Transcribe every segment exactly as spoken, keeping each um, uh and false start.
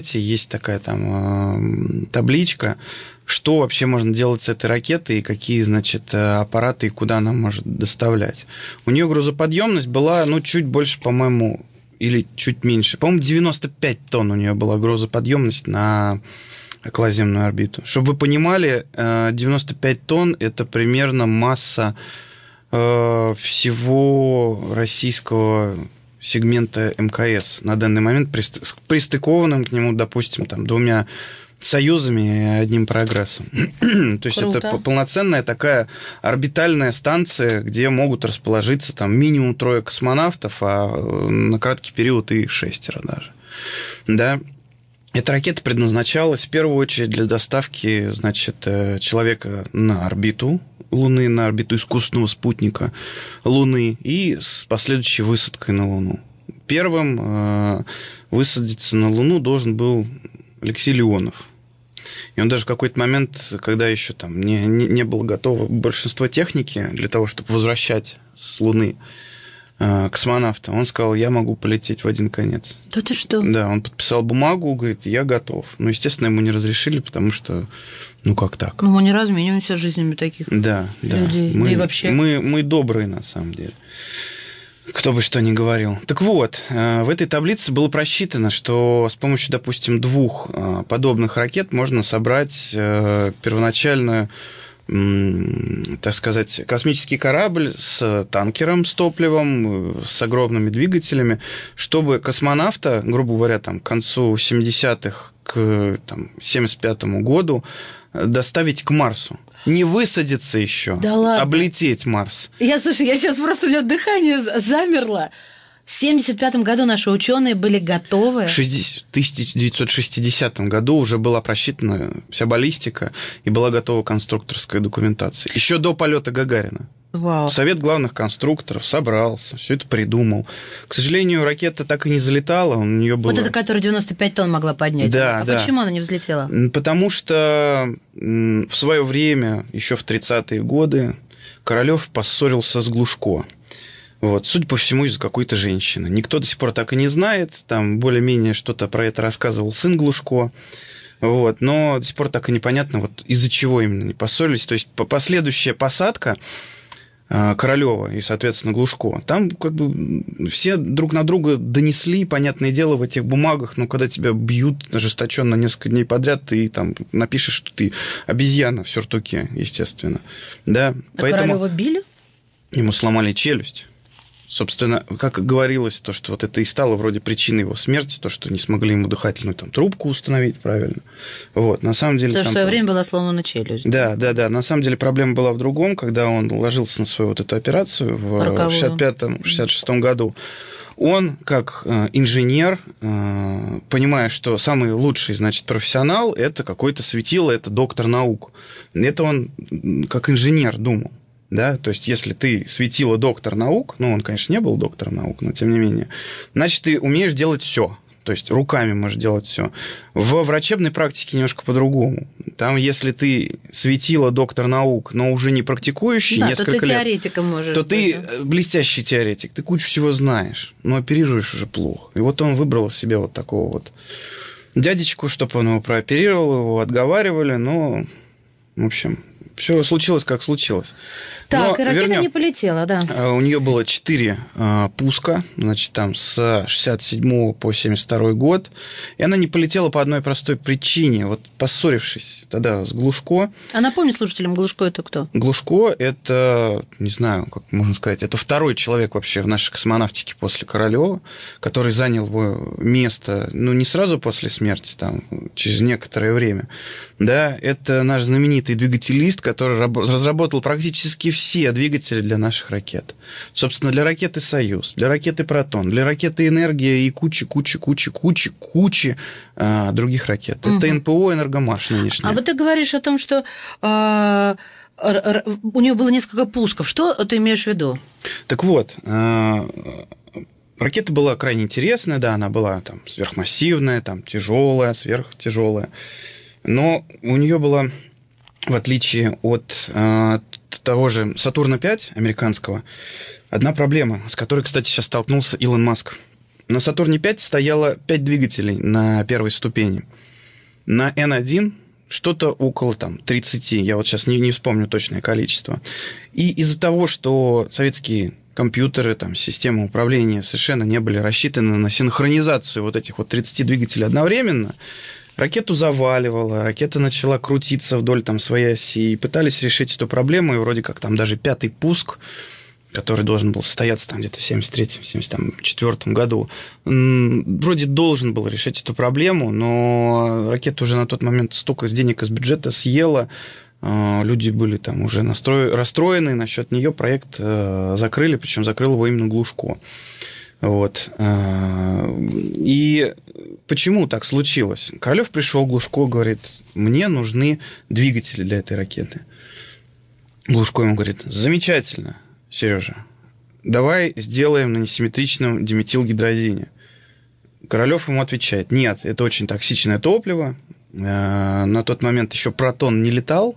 есть такая там табличка, что вообще можно делать с этой ракетой и какие, значит, аппараты и куда она может доставлять. У нее грузоподъемность была, ну, чуть больше, по-моему, или чуть меньше. По-моему, девяносто пять тонн у нее была грузоподъемность на околоземную орбиту. Чтобы вы понимали, девяносто пять тонн – это примерно масса всего российского сегмента МКС на данный момент, пристыкованным к нему, допустим, там, двумя союзами и одним прогрессом. То есть Круто. Это полноценная такая орбитальная станция, где могут расположиться там минимум трое космонавтов, а на краткий период и шестеро даже. Да. Эта ракета предназначалась в первую очередь для доставки, значит, человека на орбиту Луны, на орбиту искусственного спутника Луны и с последующей высадкой на Луну. Первым э, высадиться на Луну должен был Алексей Леонов. И он даже в какой-то момент, когда еще там не, не, не было готово большинство техники для того, чтобы возвращать с Луны э, космонавта, он сказал, я могу полететь в один конец. Да ты что? Да, он подписал бумагу, говорит, я готов. Ну, естественно, ему не разрешили, потому что, ну, как так? Ну, мы не размениваемся жизнями таких да, людей. Да, мы, да и вообще. Мы, мы добрые, на самом деле. Кто бы что ни говорил. Так вот, в этой таблице было просчитано, что с помощью, допустим, двух подобных ракет можно собрать первоначальную, так сказать, космический корабль с танкером, с топливом, с огромными двигателями, чтобы космонавта, грубо говоря, там, к концу семидесятых, к там, семьдесят пятому году доставить к Марсу. Не высадиться еще, да ладно. Облететь Марс. Я, слушай, я сейчас просто, у меня дыхание замерло. В семьдесят пятом году наши ученые были готовы. В тысяча девятьсот шестидесятом году уже была просчитана вся баллистика и была готова конструкторская документация. Еще до полета Гагарина. Вау. Совет главных конструкторов собрался, все это придумал. К сожалению, ракета так и не залетала. У нее было... Вот эта, которая девяносто пять тонн могла поднять. Да, а да. Почему она не взлетела? Потому что в свое время, еще в тридцатые годы, Королёв поссорился с Глушко. Вот, судя по всему, из-за какой-то женщины. Никто до сих пор так и не знает. Там более-менее что-то про это рассказывал сын Глушко. Вот, но до сих пор так и непонятно, вот из-за чего именно они поссорились. То есть последующая посадка Королёва и, соответственно, Глушко, там как бы все друг на друга донесли, понятное дело, в этих бумагах, но когда тебя бьют ожесточенно несколько дней подряд, ты там напишешь, что ты обезьяна в сюртуке, естественно. Да, а поэтому Королёва били? Ему сломали челюсть. Собственно, как говорилось, то, что вот это и стало вроде причиной его смерти, то, что не смогли ему дыхательную там, трубку установить правильно. Вот, на самом деле... Потому что в свое там... время была сломана челюсть. Да, да, да. На самом деле проблема была в другом, когда он ложился на свою вот эту операцию в шестьдесят пятом — шестьдесят шестом году. Он, как инженер, понимая, что самый лучший, значит, профессионал – это какой-то светило, это доктор наук. Это он как инженер думал. Да, то есть, если ты светило доктор наук, ну, он, конечно, не был доктором наук, но тем не менее, значит, ты умеешь делать все. То есть, руками можешь делать все. В врачебной практике немножко по-другому. Там, если ты светило доктор наук, но уже не практикующий, да, несколько то ты лет, теоретиком можешь то быть, ты да? блестящий теоретик, ты кучу всего знаешь, но оперируешь уже плохо. И вот он выбрал себе вот такого вот дядечку, чтобы он его прооперировал, его отговаривали, но, в общем... Все случилось, как случилось. Так, Но и ракета вернем. не полетела, да. У нее было четыре э, пуска, значит, там с шестьдесят седьмого по семьдесят второй год. И она не полетела по одной простой причине. Вот поссорившись тогда с Глушко. А напомни слушателям, Глушко это кто? Глушко – это, не знаю, как можно сказать, это второй человек вообще в нашей космонавтике после Королёва, который занял его место, ну, не сразу после смерти, там, через некоторое время. Да, это наш знаменитый двигателист, который разработал практически все двигатели для наших ракет. Собственно, для ракеты «Союз», для ракеты «Протон», для ракеты «Энергия» и кучи-кучи-кучи-кучи кучи а, других ракет. Угу. Это эн пэ о «Энергомаш» нынешняя. А вот ты говоришь о том, что а, у нее было несколько пусков. Что ты имеешь в виду? Так вот, а, ракета была крайне интересная, да, она была там сверхмассивная, там тяжелая, сверхтяжелая. Но у нее была, в отличие от э, того же Сатурна пять американского, одна проблема, с которой, кстати, сейчас столкнулся Илон Маск. На Сатурне пять стояло пять двигателей на первой ступени. На эн один что-то около там, тридцать, я вот сейчас не, не вспомню точное количество. И из-за того, что советские компьютеры, там, системы управления совершенно не были рассчитаны на синхронизацию вот этих вот тридцати двигателей одновременно, ракету заваливало, ракета начала крутиться вдоль там, своей оси, и пытались решить эту проблему, и вроде как там даже пятый пуск, который должен был состояться там где-то в семьдесят третьем — семьдесят четвёртом году, вроде должен был решить эту проблему, но ракета уже на тот момент столько денег из бюджета съела, люди были там уже настро... расстроены, насчет нее проект закрыли, причем закрыл его именно Глушко. Вот. И почему так случилось? Королёв пришел, Глушко говорит, мне нужны двигатели для этой ракеты. Глушко ему говорит, замечательно, Сережа, давай сделаем на несимметричном диметилгидрозине. Королёв ему отвечает, нет, это очень токсичное топливо, на тот момент еще Протон не летал,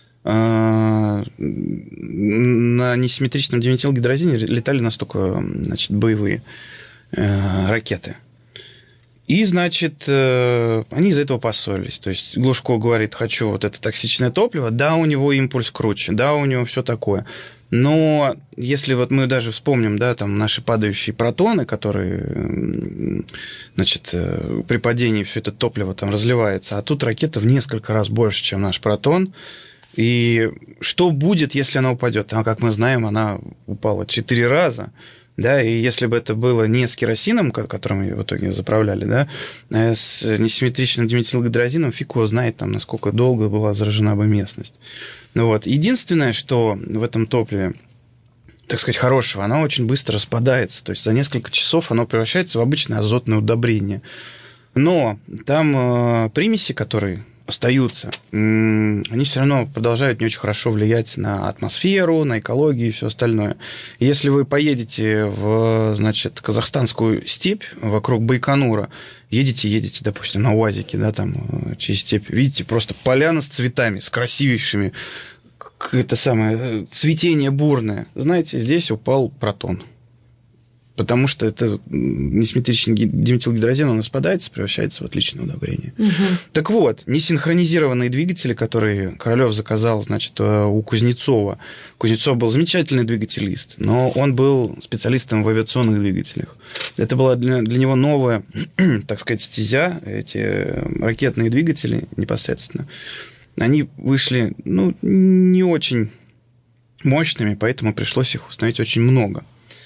на несимметричном диметилгидрозине летали настолько, значит, боевые ракеты. И, значит, они из-за этого поссорились. То есть Глушко говорит, хочу вот это токсичное топливо, да, у него импульс круче, да, у него все такое. Но если вот мы даже вспомним, да, там наши падающие протоны, которые, значит, при падении все это топливо там разливается, а тут ракета в несколько раз больше, чем наш протон. И что будет, если она упадет? А, как мы знаем, она упала четыре раза. Да, и если бы это было не с керосином, которым ее в итоге заправляли, да, а с несимметричным диметилгидрозином, фиг его знает, там, насколько долго была заражена бы местность. Вот. Единственное, что в этом топливе, так сказать, хорошего, оно очень быстро распадается. То есть за несколько часов оно превращается в обычное азотное удобрение. Но там э, примеси, которые остаются, они все равно продолжают не очень хорошо влиять на атмосферу, на экологию и все остальное. Если вы поедете в, значит, казахстанскую степь вокруг Байконура, едете, едете, допустим, на УАЗике, да, там, через степь, видите, просто поляна с цветами, с красивейшими, это самое, цветение бурное. Знаете, здесь упал протон. Потому что это несимметричный диметилгидрозин, он распадается, превращается в отличное удобрение. Угу. Так вот, несинхронизированные двигатели, которые Королёв заказал, значит, у Кузнецова. Кузнецов был замечательный двигателист, но он был специалистом в авиационных двигателях. Это была для, для него новая, так сказать, стезя, эти ракетные двигатели непосредственно. Они вышли, ну, не очень мощными, поэтому пришлось их установить очень много.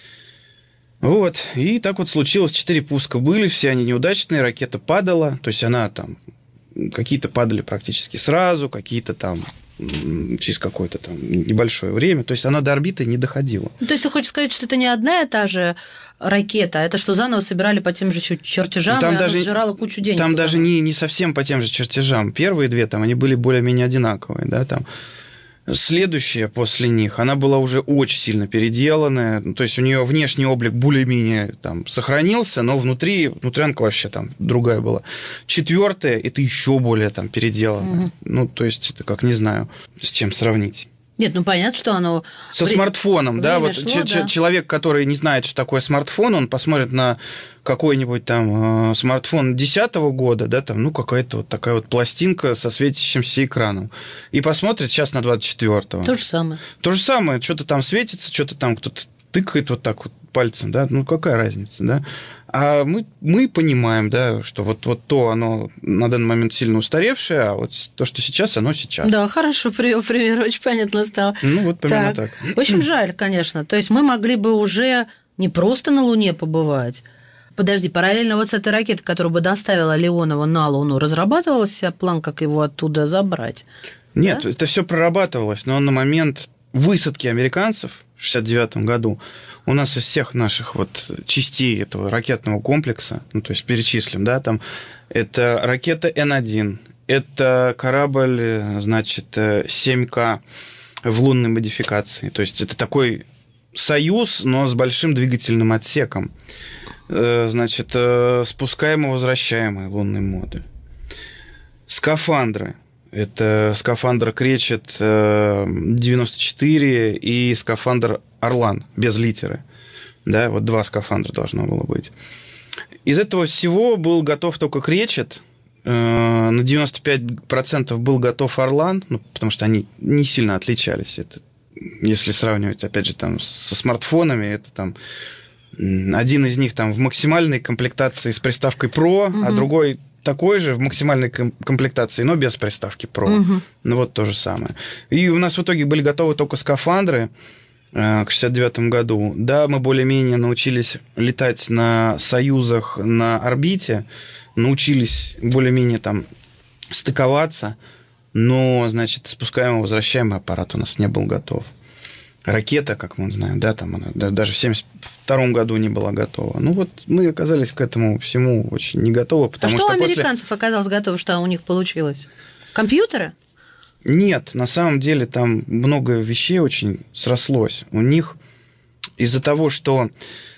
Вот, и так вот случилось, четыре пуска были, все они неудачные, ракета падала, то есть она там, какие-то падали практически сразу, какие-то там через какое-то там небольшое время, то есть она до орбиты не доходила. То есть ты хочешь сказать, что это не одна и та же ракета, а это что заново собирали по тем же чертежам, там и даже, она сжирала кучу денег? Там даже не, не совсем по тем же чертежам, первые две там, они были более-менее одинаковые, да, там. Следующая после них, она была уже очень сильно переделанная, то есть у нее внешний облик более-менее там сохранился, но внутри, внутрянка вообще там другая была. Четвертая, это еще более там переделанная. Угу. Ну, то есть это как, не знаю, с чем сравнить. Нет, ну понятно, что оно... Со Вре... смартфоном, да, вот шло, ч- да. Человек, который не знает, что такое смартфон, он посмотрит на какой-нибудь там э, смартфон десятого года, да, там, ну, какая-то вот такая вот пластинка со светящимся экраном, и посмотрит сейчас на двадцать четвёртого. То же самое. То же самое, что-то там светится, что-то там кто-то тыкает вот так вот пальцем, да, ну, какая разница, да. А мы, мы понимаем, да, что вот, вот то, оно на данный момент сильно устаревшее, а вот то, что сейчас, оно сейчас. Да, хорошо привел пример, очень понятно стало. Ну, вот примерно так. так. Очень жаль, конечно. То есть мы могли бы уже не просто на Луне побывать. Подожди, параллельно вот с этой ракетой, которая бы доставила Леонова на Луну, разрабатывался план, как его оттуда забрать? Нет, да? Это все прорабатывалось, но на момент высадки американцев в шестьдесят девятом году у нас из всех наших вот частей этого ракетного комплекса, ну, то есть перечислим, да, там, это ракета эн один, это корабль, значит, семь ка в лунной модификации, то есть это такой союз, но с большим двигательным отсеком, значит, спускаемо-возвращаемый лунный модуль. Скафандры. Это скафандр Кречет девяносто четыре и скафандр Орлан без литеры. Да, вот два скафандра должно было быть. Из этого всего был готов только Кречет, на девяносто пять процентов был готов Орлан, ну, потому что они не сильно отличались. Это, если сравнивать, опять же, там, со смартфонами, это там один из них там в максимальной комплектации с приставкой Pro, угу. а другой такой же в максимальной комплектации, но без приставки Pro. Угу. Ну, вот то же самое. И у нас в итоге были готовы только скафандры к шестьдесят девятому году. Да, мы более-менее научились летать на Союзах на орбите, научились более-менее там стыковаться, но, значит, спускаемый, возвращаемый аппарат у нас не был готов. Ракета, как мы знаем, да, там она даже в семьдесят втором году не была готова. Ну вот мы оказались к этому всему очень не готовы, потому а что, что у американцев после... оказалось готово, что у них получилось? Компьютеры? Нет, на самом деле там много вещей очень срослось. У них из-за того, что...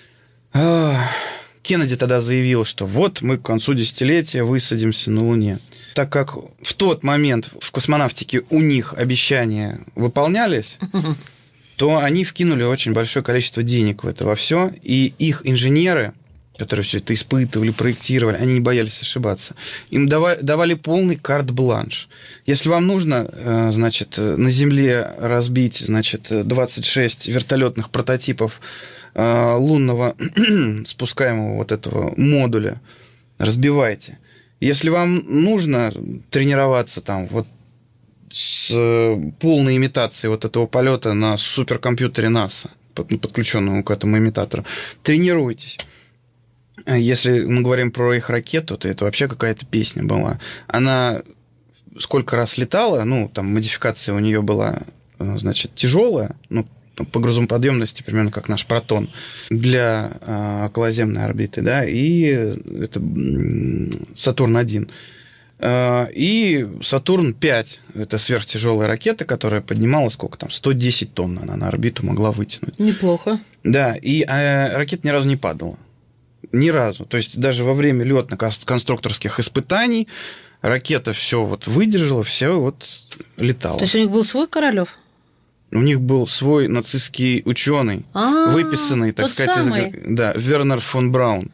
Кеннеди тогда заявил, что вот мы к концу десятилетия высадимся на Луне. Так как в тот момент в космонавтике у них обещания выполнялись, то они вкинули очень большое количество денег в это во все, и их инженеры, которые все это испытывали, проектировали, они не боялись ошибаться. Им давали, давали полный карт-бланш. Если вам нужно, значит, на Земле разбить, значит, двадцать шесть вертолетных прототипов лунного спускаемого вот этого модуля, разбивайте. Если вам нужно тренироваться там вот с полной имитацией вот этого полета на суперкомпьютере НАСА, подключенному к этому имитатору, тренируйтесь. Если мы говорим про их ракету, то это вообще какая-то песня была. Она сколько раз летала, ну, там модификация у нее была, значит, тяжелая, ну, по грузоподъемности примерно как наш Протон для э, околоземной орбиты, да, и это Сатурн один. Э, и Сатурн пять, это сверхтяжелая ракета, которая поднимала сколько там, сто десять тонн она на орбиту могла вытянуть. Неплохо. Да, и э, ракета ни разу не падала. Ни разу. То есть даже во время лётно-конструкторских испытаний ракета все вот выдержала, все вот летала. То есть у них был свой Королёв? У них был свой нацистский ученый, выписанный, так сказать, из, да, Вернер фон Браун.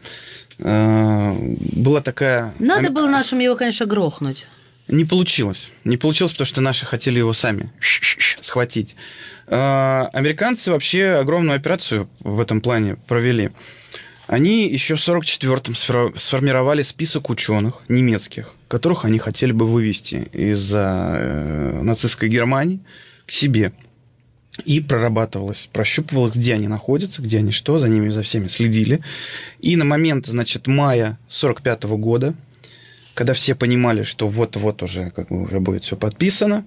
Была такая... Надо было нашим его, конечно, грохнуть. Не получилось. Не получилось, потому что наши хотели его сами схватить. Американцы вообще огромную операцию в этом плане провели. Они еще в сорок четвёртом сформировали список ученых немецких, которых они хотели бы вывести из нацистской Германии к себе. И прорабатывалось, прощупывалось, где они находятся, где они что, за ними, за всеми следили. И на момент, значит, мая сорок пятого года, когда все понимали, что вот-вот уже, как бы, уже будет все подписано,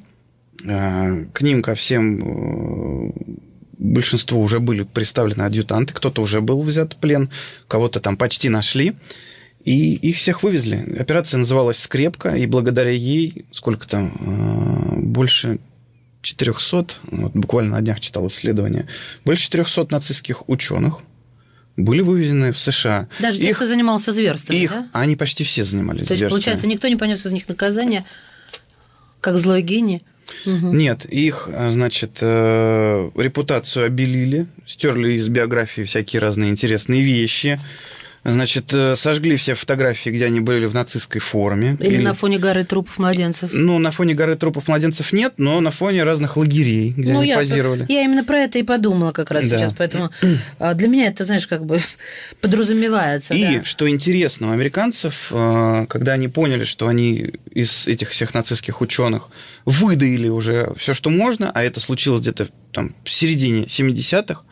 к ним, ко всем, большинству уже были представлены адъютанты, кто-то уже был взят в плен, кого-то там почти нашли, и их всех вывезли. Операция называлась «Скрепка», и благодаря ей, сколько там, больше... четыреста, вот буквально на днях читал исследование, больше четырехсот нацистских ученых были вывезены в США. Даже те, их, кто занимался зверствами, их, да? Они почти все занимались зверствами. То есть, получается, никто не понес из них наказание, как злой гений? Угу. Нет, их, значит, репутацию обелили, стерли из биографии всякие разные интересные вещи. Значит, сожгли все фотографии, где они были в нацистской форме. Или, Или на фоне горы трупов младенцев. Ну, на фоне горы трупов младенцев нет, но на фоне разных лагерей, где ну, они я, позировали. Я именно про это и подумала как раз да. сейчас, поэтому для меня это, знаешь, как бы подразумевается. И, да. что интересно, у американцев, когда они поняли, что они из этих всех нацистских ученых выдаили уже все, что можно, а это случилось где-то там в середине семидесятых,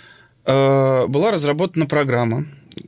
была разработана программа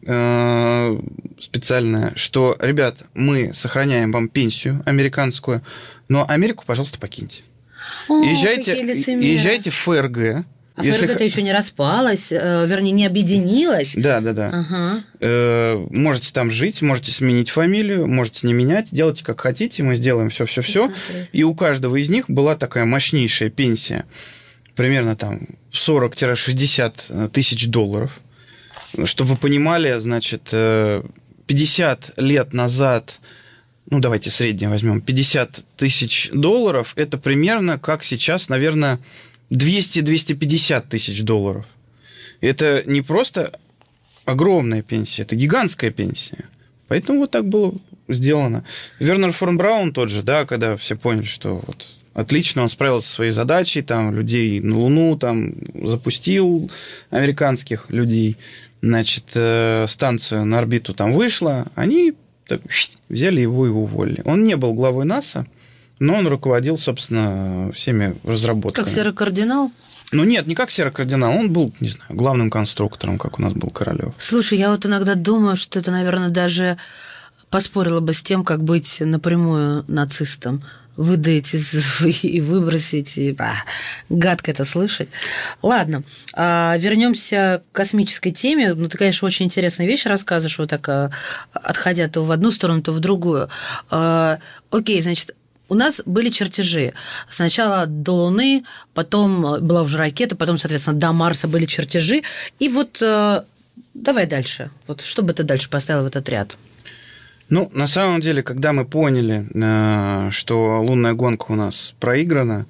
специальная, что, ребят, мы сохраняем вам пенсию американскую, но Америку, пожалуйста, покиньте. О, езжайте, езжайте в ФРГ. А ФРГ-то еще не распалась, вернее, не объединилась. Да, да, да. Ага. Можете там жить, можете сменить фамилию, можете не менять, делайте как хотите, мы сделаем все-все-все. И у каждого из них была такая мощнейшая пенсия, примерно там сорок-шестьдесят тысяч долларов. Чтобы вы понимали, значит, пятьдесят лет назад, ну, давайте среднее возьмем, пятьдесят тысяч долларов, это примерно как сейчас, наверное, двести-двести пятьдесят тысяч долларов. Это не просто огромная пенсия, это гигантская пенсия. Поэтому вот так было сделано. Вернер фон Браун тот же, да, когда все поняли, что вот отлично он справился со своей задачей, там, людей на Луну, там, запустил американских людей, значит, станцию на орбиту там вышла, они так, взяли его и уволили. Он не был главой НАСА, но он руководил, собственно, всеми разработками. Как серый кардинал? Ну, нет, не как серый кардинал, он был, не знаю, главным конструктором, как у нас был Королёв. Слушай, я вот иногда думаю, что это, наверное, даже поспорило бы с тем, как быть напрямую нацистом. Выдать и выбросить, и а, гадко это слышать. Ладно, а, вернемся к космической теме. Ну, ты, конечно, очень интересные вещи рассказываешь, вот так, а, отходя то в одну сторону, то в другую. А, окей, значит, у нас были чертежи. Сначала до Луны, потом была уже ракета, потом, соответственно, до Марса были чертежи. И вот а, давай дальше. Вот что бы ты дальше поставил в этот ряд? Ну, на самом деле, когда мы поняли, что лунная гонка у нас проиграна,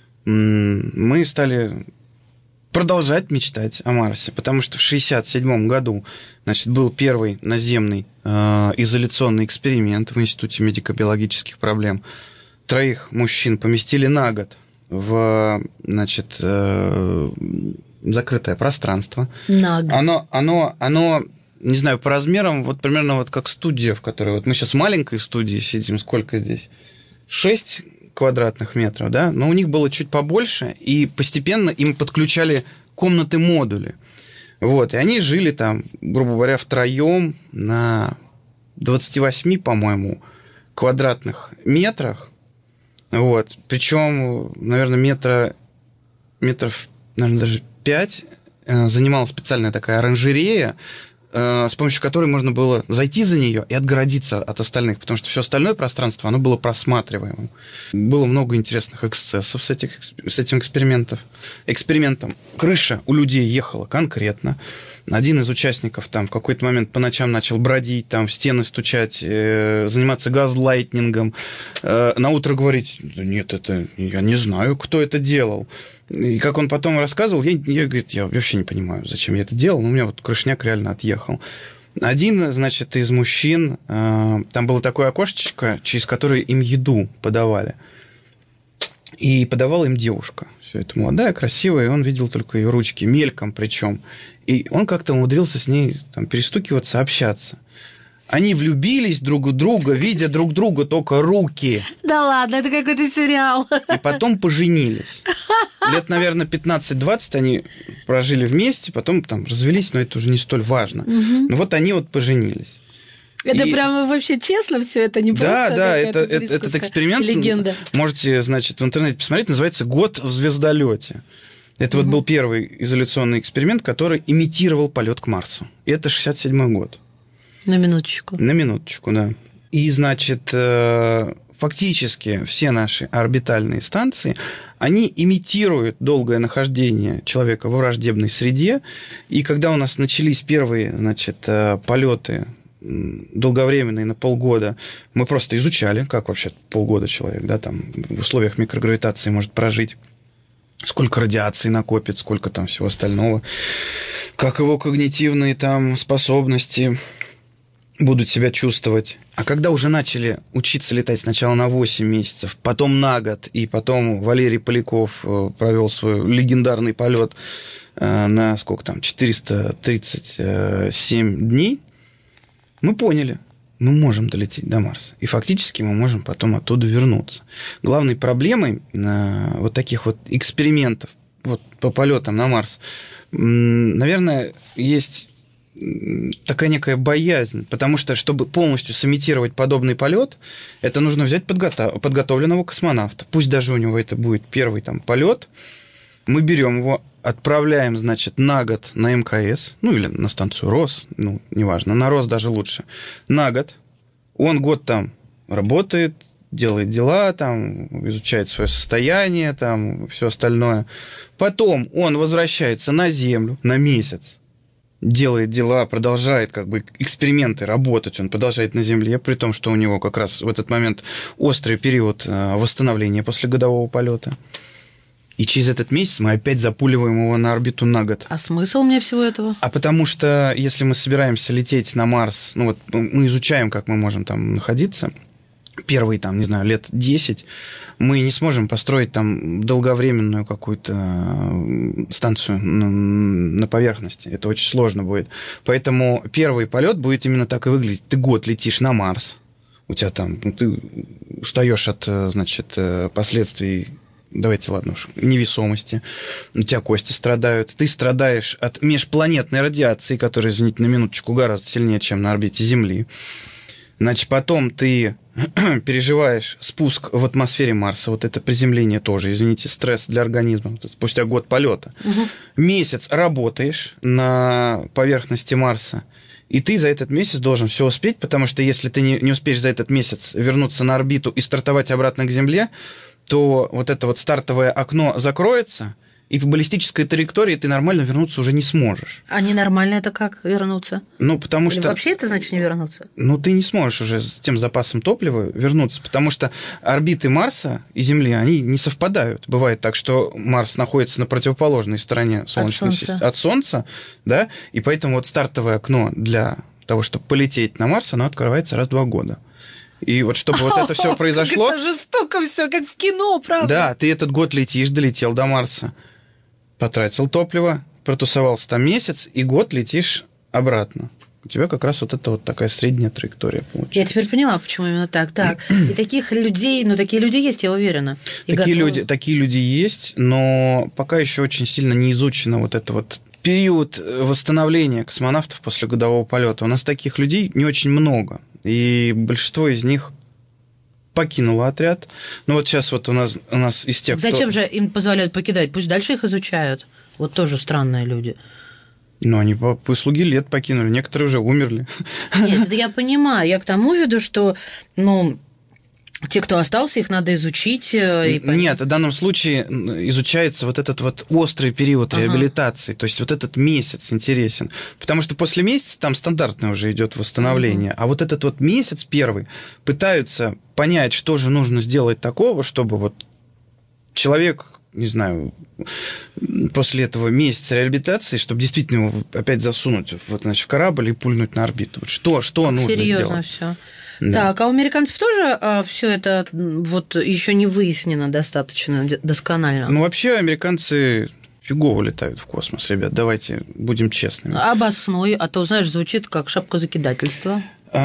мы стали продолжать мечтать о Марсе, потому что в шестьдесят седьмом году, значит, был первый наземный изоляционный эксперимент в Институте медико-биологических проблем. Троих мужчин поместили на год в, значит, закрытое пространство. На год. Оно, оно, оно не знаю, по размерам, вот примерно вот как студия, в которой... Вот мы сейчас в маленькой студии сидим, сколько здесь? шесть квадратных метров, да? Но у них было чуть побольше, и постепенно им подключали комнаты-модули. Вот, и они жили там, грубо говоря, втроем на двадцати восьми, по-моему, квадратных метрах. Вот, причем, наверное, метра, метров, наверное, даже пять занимала специальная такая оранжерея, с помощью которой можно было зайти за нее и отгородиться от остальных, потому что все остальное пространство, оно было просматриваемым. Было много интересных эксцессов с, этих, с этим экспериментом. экспериментом. Крыша у людей ехала конкретно. Один из участников там в какой-то момент по ночам начал бродить, там в стены стучать, э, заниматься газлайтнингом. Э, на утро говорить: нет, это я не знаю, кто это делал. И как он потом рассказывал, я, я, говорит, я вообще не понимаю, зачем я это делал, но у меня вот крышняк реально отъехал. Один, значит, из мужчин, э, там было такое окошечко, через которое им еду подавали. И подавала им девушка. Все это молодая, красивая, и он видел только ее ручки, мельком причем. И он как-то умудрился с ней там перестукиваться, общаться. Они влюбились друг в друга, видя друг друга только руки. Да ладно, это какой-то сериал. И потом поженились. Лет, наверное, пятнадцать-двадцать они прожили вместе, потом там развелись, но это уже не столь важно. Угу. Но вот они вот поженились. Это и... прямо вообще честно все, это не да, просто да, это, это, этот эксперимент, легенда. Можете, значит, в интернете посмотреть, называется «Год в звездолете». Это угу. вот был первый изоляционный эксперимент, который имитировал полет к Марсу. И это шестьдесят седьмой год. На минуточку. На минуточку, да. И, значит, фактически все наши орбитальные станции, они имитируют долгое нахождение человека во враждебной среде. И когда у нас начались первые, значит, полеты долговременные на полгода, мы просто изучали, как вообще полгода человек, да, там в условиях микрогравитации может прожить, сколько радиации накопит, сколько там всего остального, как его когнитивные там способности будут себя чувствовать. А когда уже начали учиться летать сначала на восемь месяцев, потом на год, и потом Валерий Поляков провел свой легендарный полет на сколько там, четыреста тридцать семь дней, мы поняли, мы можем долететь до Марса. И фактически мы можем потом оттуда вернуться. Главной проблемой вот таких вот экспериментов вот, по полетам на Марс, наверное, есть такая некая боязнь, потому что, чтобы полностью сымитировать подобный полет, это нужно взять подготов... подготовленного космонавта. Пусть даже у него это будет первый там полет. Мы берем его, отправляем, значит, на год на эм ка эс, ну или на станцию РОС, ну, неважно, на РОС даже лучше. На год. Он год там работает, делает дела, там, изучает свое состояние, там, все остальное. Потом он возвращается на Землю на месяц, делает дела, продолжает как бы эксперименты работать, он продолжает на Земле, при том, что у него как раз в этот момент острый период восстановления после годового полета. И через этот месяц мы опять запуливаем его на орбиту на год. А смысл мне всего этого? А потому что, если мы собираемся лететь на Марс, ну вот мы изучаем, как мы можем там находиться, первые, там, не знаю, лет десять, мы не сможем построить там долговременную какую-то станцию на поверхности. Это очень сложно будет. Поэтому первый полет будет именно так и выглядеть. Ты год летишь на Марс, у тебя там, ну, ты устаешь от, значит, последствий, давайте, ладно уж, невесомости, у тебя кости страдают, ты страдаешь от межпланетной радиации, которая, извините, на минуточку гораздо сильнее, чем на орбите Земли. Значит, потом ты переживаешь спуск в атмосфере Марса, вот это приземление тоже, извините, стресс для организма, спустя год полета. Угу. Месяц работаешь на поверхности Марса, и ты за этот месяц должен все успеть, потому что если ты не, не успеешь за этот месяц вернуться на орбиту и стартовать обратно к Земле, то вот это вот стартовое окно закроется, и по баллистической траектории ты нормально вернуться уже не сможешь. А ненормально это как вернуться? Ну, потому Или что... вообще это значит не вернуться? Ну, ты не сможешь уже с тем запасом топлива вернуться, потому что орбиты Марса и Земли, они не совпадают. Бывает так, что Марс находится на противоположной стороне Солнечной системы от Солнца, да, и поэтому вот стартовое окно для того, чтобы полететь на Марс, оно открывается раз в два года. И вот чтобы вот это все произошло... Это жестоко все, как в кино, правда? Да, ты этот год летишь, долетел до Марса, потратил топливо, протусовался там месяц, и год летишь обратно. У тебя как раз вот это вот такая средняя траектория получается. Я теперь поняла, почему именно так. Так, и таких людей, ну, такие люди есть, я уверена. Такие люди, такие люди есть, но пока еще очень сильно не изучено вот это вот период восстановления космонавтов после годового полета. У нас таких людей не очень много, и большинство из них покинула отряд. Ну вот сейчас вот у нас, у нас из тех, Зачем кто... же им позволяют покидать? Пусть дальше их изучают. Вот тоже странные люди. Ну, они по услуге лет покинули, некоторые уже умерли. Нет, это я понимаю. Я к тому веду, что, ну, те, кто остался, их надо изучить. И Нет, в данном случае изучается вот этот вот острый период ага. реабилитации, то есть вот этот месяц интересен, потому что после месяца там стандартное уже идет восстановление, ага. а вот этот вот месяц первый пытаются понять, что же нужно сделать такого, чтобы вот человек, не знаю, после этого месяца реабилитации, чтобы действительно его опять засунуть вот, значит, в корабль и пульнуть на орбиту. Вот что, что нужно серьезно сделать? Все. Да. Так, а у американцев тоже а, все это вот еще не выяснено достаточно досконально? Ну, вообще, американцы фигово летают в космос, ребят, давайте будем честными. Обоснуй, а то, знаешь, звучит как шапкозакидательство.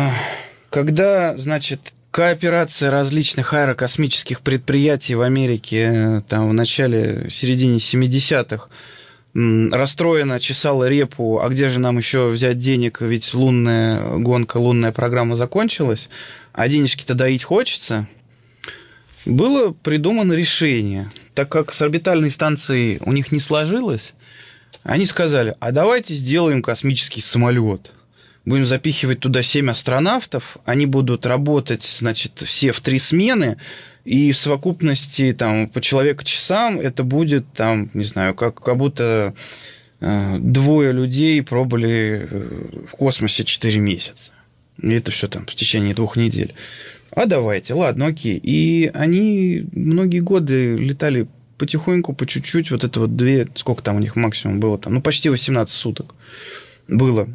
Когда, значит, кооперация различных аэрокосмических предприятий в Америке там в начале, середине семидесятых расстроена, чесала репу, а где же нам еще взять денег, ведь лунная гонка, лунная программа закончилась, а денежки-то доить хочется, было придумано решение. Так как с орбитальной станцией у них не сложилось, они сказали, а давайте сделаем космический самолет. Будем запихивать туда семь астронавтов, они будут работать, значит, все в три смены, и в совокупности там, по человека-часам это будет, там, не знаю, как, как будто э, двое людей пробыли в космосе четыре месяца. И это все там в течение двух недель. А давайте, ладно, окей. И они многие годы летали потихоньку, по чуть-чуть, вот это вот две, сколько там у них максимум было, там, ну, почти восемнадцать суток было.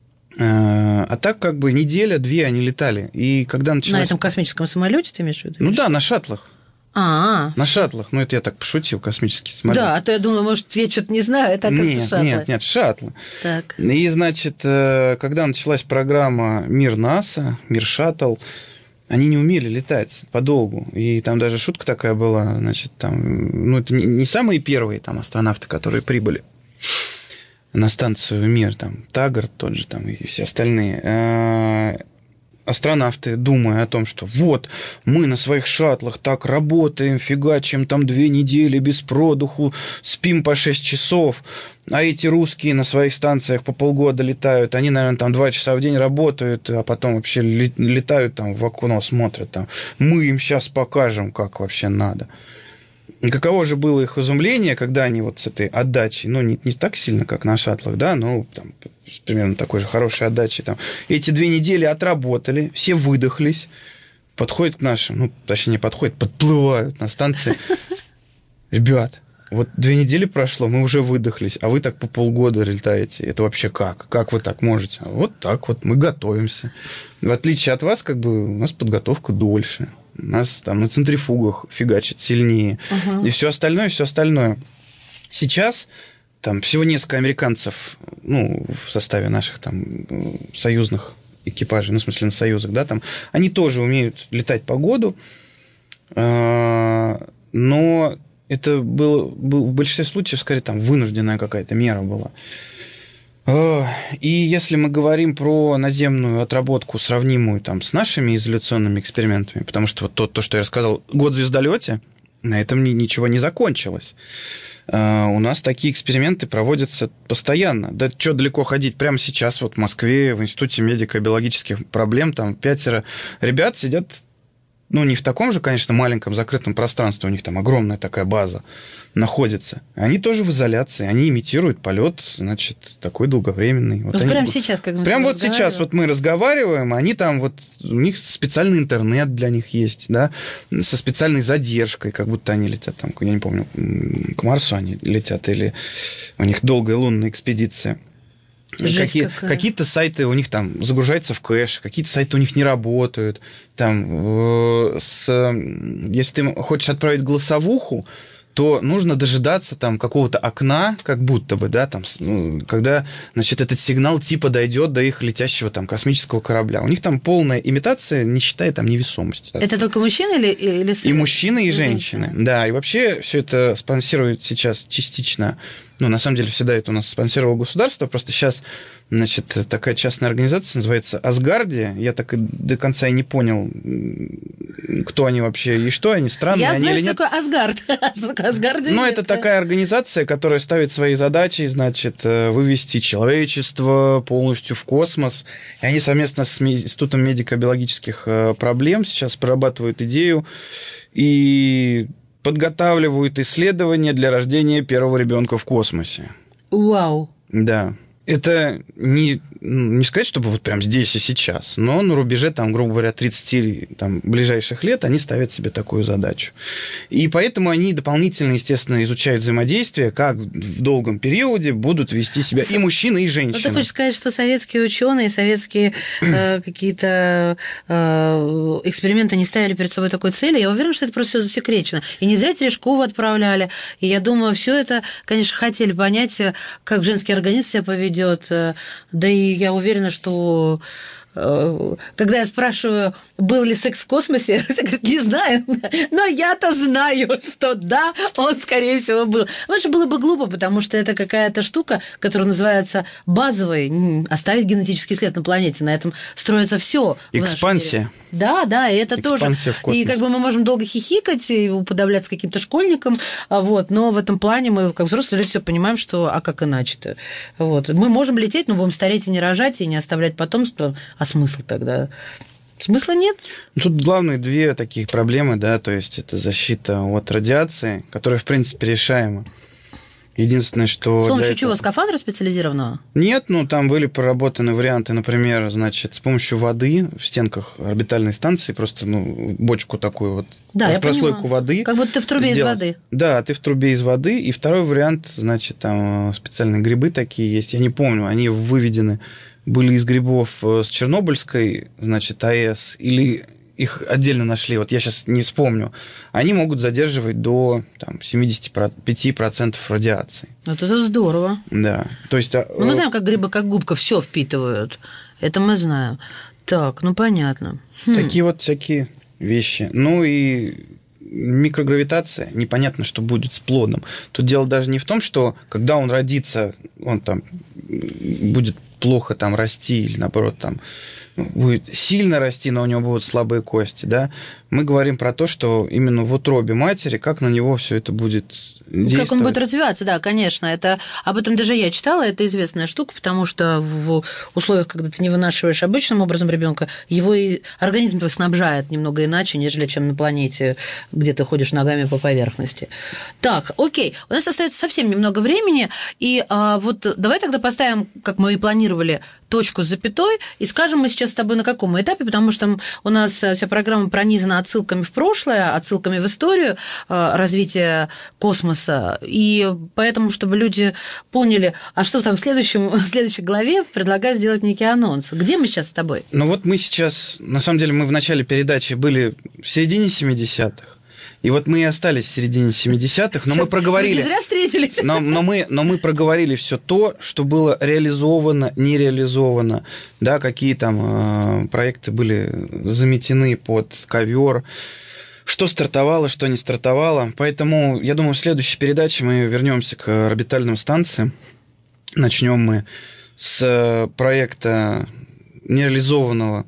А так как бы неделя-две они летали. И когда началась... На этом космическом самолете ты имеешь в виду? Ну да, на шаттлах. А-а-а. На шаттлах. Ну, это я так пошутил, космический самолет. Да, а то я думала, может, я что-то не знаю, это нет, шаттлы. Нет, нет, шаттлы. Так. И, значит, когда началась программа «Мир НАСА», «Мир Шаттл», они не умели летать подолгу. И там даже шутка такая была, значит, там... Ну, это не самые первые там астронавты, которые прибыли на станцию «Мир», там, Таггарт тот же, там, и все остальные, астронавты, думая о том, что вот, мы на своих шаттлах так работаем, фигачим там две недели без продуху, спим по шесть часов, а эти русские на своих станциях по полгода летают, они, наверное, там два часа в день работают, а потом вообще летают там в окно, смотрят там, мы им сейчас покажем, как вообще надо. И каково же было их изумление, когда они вот с этой отдачей, ну, не, не так сильно, как на шаттлах, да, но там, примерно такой же хорошей отдачей, там, эти две недели отработали, все выдохлись, подходят к нашим, ну, точнее, не подходят, подплывают на станции. Ребят, Вот две недели прошло, мы уже выдохлись, а вы так по полгода летаете. Это вообще как? Как вы так можете? Вот так вот, мы готовимся. В отличие от вас, как бы у нас подготовка дольше. У нас там на центрифугах фигачит сильнее. Угу. И все остальное, все остальное. Сейчас там всего несколько американцев, ну, в составе наших там союзных экипажей, ну, в смысле, на союзах, да, там, они тоже умеют летать по году, но это было, было в большинстве случаев, скорее, там, вынужденная какая-то мера была. И если мы говорим про наземную отработку, сравнимую там, с нашими изоляционными экспериментами, потому что вот то, то, что я рассказал, год в звездолете, на этом ничего не закончилось. У нас такие эксперименты проводятся постоянно. Да что далеко ходить? Прямо сейчас вот в Москве, в Институте медико-биологических проблем, там пятеро ребят сидят, ну, не в таком же, конечно, маленьком закрытом пространстве, у них там огромная такая база находится. Они тоже в изоляции, они имитируют полет, значит, такой долговременный. Вот вот они, прямо сейчас, как мы Прямо вот сейчас вот мы разговариваем, они там вот, у них специальный интернет для них есть, да, со специальной задержкой, как будто они летят там, я не помню, к Марсу они летят, или у них долгая лунная экспедиция. Какие, какие-то сайты у них там загружаются в кэш, какие-то сайты у них не работают. Там, э, с, если ты хочешь отправить голосовуху, то нужно дожидаться там какого-то окна, как будто бы, да, там, ну, когда, значит, этот сигнал типа дойдет до их летящего там космического корабля. У них там полная имитация, не считая там невесомости. Это только мужчины или, или... И мужчины, и женщины. женщины. Да, и вообще все это спонсирует сейчас частично. Ну, на самом деле, всегда это у нас спонсировало государство, просто сейчас, значит, такая частная организация называется Асгардия. Я так и до конца и не понял, кто они вообще и что они, странные Я они знаю, или что нет. такое Асгард. Асгардия Ну, нет, это да? такая организация, которая ставит своей задачей, значит, вывести человечество полностью в космос. И они совместно с Институтом медико-биологических проблем сейчас прорабатывают идею и подготавливают исследования для рождения первого ребенка в космосе. Вау. Да. Это не, не сказать, чтобы вот прям здесь и сейчас, но на рубеже, там, грубо говоря, тридцати там, ближайших лет они ставят себе такую задачу. И поэтому они дополнительно, естественно, изучают взаимодействие, как в долгом периоде будут вести себя и мужчины, и женщины. Ну, ты хочешь сказать, что советские ученые, советские э, какие-то э, эксперименты не ставили перед собой такой цели? Я уверена, что это просто все засекречено. И не зря Терешкову отправляли. И я думаю, все это, конечно, хотели понять, как женский организм себя поведет. Да и я уверена, что когда я спрашиваю, был ли секс в космосе, все говорят, не знаю, но я-то знаю, что да, он, скорее всего, был. Вообще было бы глупо, потому что это какая-то штука, которая называется базовой, оставить генетический след на планете, на этом строится все. Экспансия. Да, да, и это Экспансия тоже. И как бы мы можем долго хихикать и уподобляться каким-то школьникам, вот, но в этом плане мы, как взрослые люди, все понимаем, что а как иначе-то? Вот. Мы можем лететь, но будем стареть и не рожать, и не оставлять потомство. А смысл тогда? Смысла нет. Тут главные две таких проблемы, да, то есть это защита от радиации, которая, в принципе, решаема. Единственное, что... С помощью этого... чего? Скафандра специализированного? Нет, ну там были проработаны варианты, например, значит, с помощью воды в стенках орбитальной станции, просто, ну, бочку такую вот, да, прослойку воды. Как будто ты в трубе сделать. из воды. Да, ты в трубе из воды. И второй вариант, значит, там специальные грибы такие есть, я не помню, они выведены были из грибов с Чернобыльской, значит, АЭС, или... их отдельно нашли, вот я сейчас не вспомню, они могут задерживать до там, семьдесят пять процентов радиации. Вот это здорово. Да. То есть, ну, мы знаем, как грибы, как губка, все впитывают. Это мы знаем. Так, ну понятно. Хм. Такие вот всякие вещи. Ну и микрогравитация, непонятно, что будет с плодом. Тут дело даже не в том, что когда он родится, он там будет плохо там расти или наоборот там будет сильно расти, но у него будут слабые кости, да, мы говорим про то, что именно в утробе матери, как на него все это будет действовать. Как он будет развиваться, да, конечно. Это, об этом даже я читала, это известная штука, потому что в условиях, когда ты не вынашиваешь обычным образом ребенка, его и организм снабжает немного иначе, нежели чем на планете, где ты ходишь ногами по поверхности. Так, окей, у нас остается совсем немного времени, и а, вот давай тогда поставим, как мы и планировали, точку с запятой, и скажем мы сейчас сейчас с тобой на каком этапе? Потому что у нас вся программа пронизана отсылками в прошлое, отсылками в историю развития космоса. И поэтому, чтобы люди поняли, а что там в, следующем, в следующей главе, предлагаю сделать некий анонс. Где мы сейчас с тобой? Ну вот мы сейчас, на самом деле, мы в начале передачи были в середине семидесятых. И вот мы и остались в середине семидесятых, но мы проговорили... Мы не зря встретились. Но, но, мы, но мы проговорили все то, что было реализовано, не реализовано, да, какие там э, проекты были заметены под ковер, что стартовало, что не стартовало. Поэтому, я думаю, в следующей передаче мы вернемся к орбитальным станциям. Начнем мы с проекта нереализованного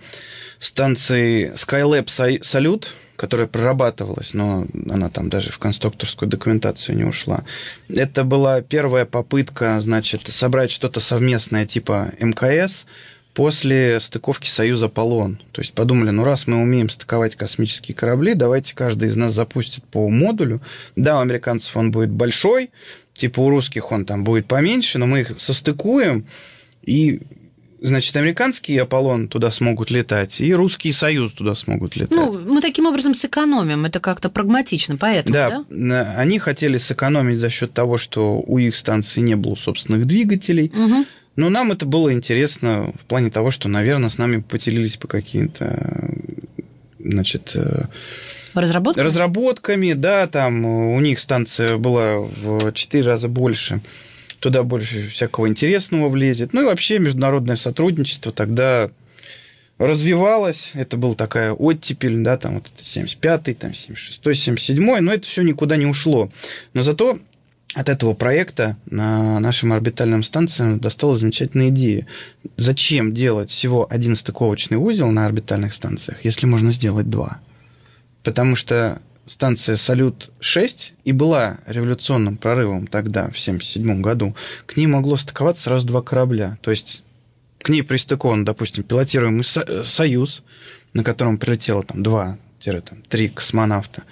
станции Skylab Salute, которая прорабатывалась, но она там даже в конструкторскую документацию не ушла. Это была первая попытка, значит, собрать что-то совместное типа эм ка эс после стыковки Союз Аполлон. То есть подумали, ну раз мы умеем стыковать космические корабли, давайте каждый из нас запустит по модулю. Да, у американцев он будет большой, типа у русских он там будет поменьше, но мы их состыкуем, и... Значит, американский Аполлон туда смогут летать, и русский Союз туда смогут летать. Ну, мы таким образом сэкономим, это как-то прагматично, поэтому, да? Да, они хотели сэкономить за счет того, что у их станции не было собственных двигателей, угу. Но нам это было интересно в плане того, что, наверное, с нами поделились по каким-то, значит... Разработками? Разработками, да, там у них станция была в четыре раза больше. Туда больше всякого интересного влезет. Ну и вообще международное сотрудничество тогда развивалось. Это была такая оттепель, да, там вот это семьдесят пятый, там семьдесят шестой, семьдесят седьмой, но это все никуда не ушло. Но зато от этого проекта на нашим орбитальным станциям досталась замечательная идея. Зачем делать всего один стыковочный узел на орбитальных станциях, если можно сделать два? Потому что станция Салют-шесть и была революционным прорывом тогда, в семьдесят седьмом году. К ней могло стыковаться сразу два корабля. То есть к ней пристыкован, допустим, пилотируемый «Союз», на котором прилетело там два-три космонавта.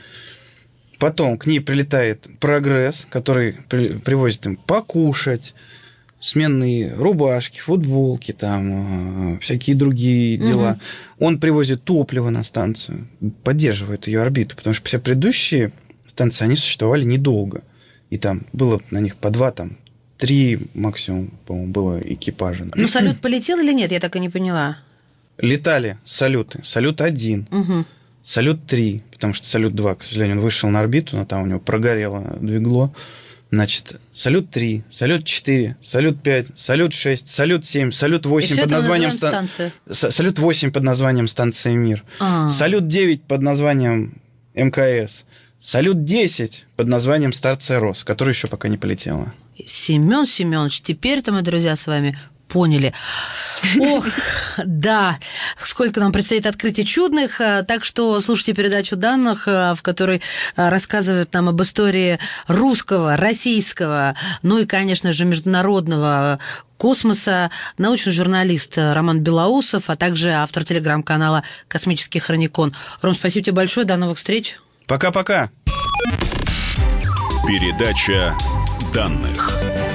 Потом к ней прилетает «Прогресс», который при, привозит им покушать, сменные рубашки, футболки, там, э, всякие другие дела. Угу. Он привозит топливо на станцию, поддерживает ее орбиту, потому что все предыдущие станции, они существовали недолго. И там было на них по два, там, три максимум, по-моему, было экипажа. Ну, «Салют» полетел или нет? Я так и не поняла. Летали «Салюты». «Салют-один», угу. «Салют-три», потому что «Салют-два», к сожалению, он вышел на орбиту, но там у него прогорело двигло. Значит, Салют-три, Салют-четыре, Салют-пять, Салют-шесть, Салют-семь, Салют-восемь под названием станция. Салют-восемь под названием станция «Мир». А-а-а. Салют-девять под названием эм ка эс. Салют-десять под названием станция «Рос», которая еще пока не полетела. Семен Семенович, теперь-то мы, друзья, с вами поняли. Ох, да, сколько нам предстоит открытий чудных. Так что слушайте передачу данных, в которой рассказывают нам об истории русского, российского, ну и, конечно же, международного космоса, научный журналист Роман Белоусов, а также автор телеграм-канала «Космический хроникон». Ром, спасибо тебе большое, до новых встреч. Пока-пока. Передача данных.